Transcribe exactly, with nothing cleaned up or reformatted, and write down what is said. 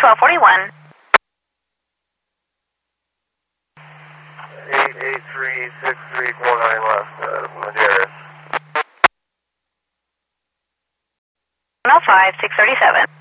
twelve forty-one. eight eight three six three four nine left, uh, Madeiras. one oh five, six thirty-seven.